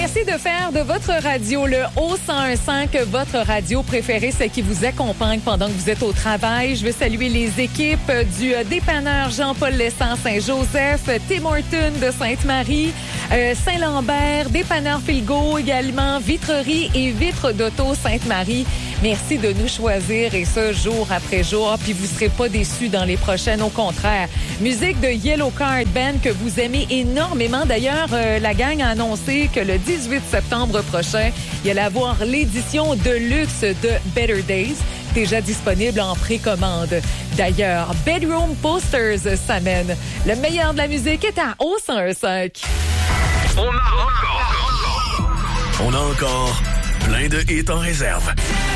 Merci de faire de votre radio le O1015 votre radio préférée, celle qui vous accompagne pendant que vous êtes au travail. Je veux saluer les équipes du dépanneur Jean-Paul Lessant Saint-Joseph, Tim Horton de Sainte-Marie, Saint-Lambert, dépanneur Filgo également, Vitrerie et Vitres d'Auto Sainte-Marie. Merci de nous choisir et ce, jour après jour. Puis vous serez pas déçus dans les prochaines, au contraire. Musique de Yellow Card Band que vous aimez énormément. D'ailleurs, la gang a annoncé que le 18 septembre prochain, il allait avoir l'édition de luxe de Better Days, déjà disponible en précommande. D'ailleurs, Bedroom Posters s'amène. Le meilleur de la musique est à O1015. On a encore plein de hits en réserve.